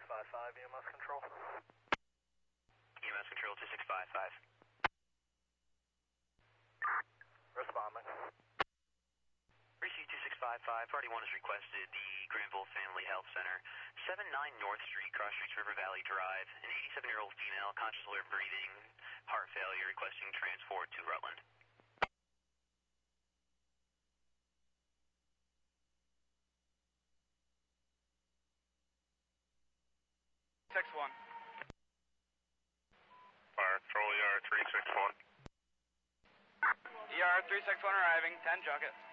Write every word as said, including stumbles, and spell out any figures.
five five, E M S control. E M S control two six five five. Responding. Receive two six five five, party one has requested the Granville Family Health Center, seven nine North Street, Cross Streets, River Valley Drive, an eighty-seven-year-old female, conscious alert breathing, heart failure, requesting transport to Rutland. six one. Fire control, E R three six one. E R three six one arriving, ten Junket.